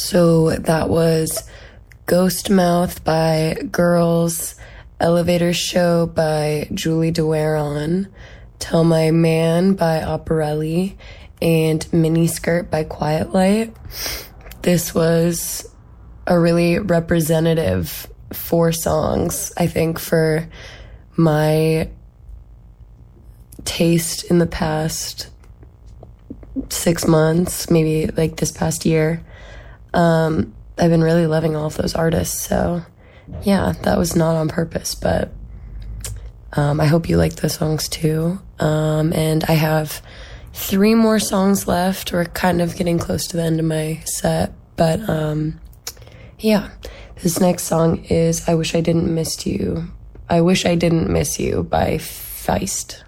So that was Ghost Mouth by Girls, Elevator Show by Julie DeWaron, Tell My Man by Operelli, and Miniskirt by Quiet Light. This was a really representative 4 songs, I think, for my taste in the past 6 months, maybe like this past year. I've been really loving all of those artists, so yeah, that was not on purpose, but I hope you like those songs too. And I have 3 more songs left. We're kind of getting close to the end of my set, but yeah, this next song is I Wish I Didn't Miss You by Feist.